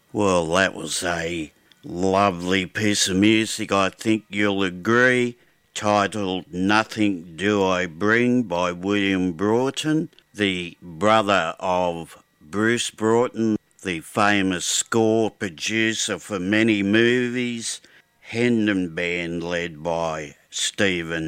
Well, that was a lovely piece of music, I think you'll agree, titled Nothing Do I Bring by William Broughton, the brother of Bruce Broughton, the famous score producer for many movies, Hendon Band led by Stephen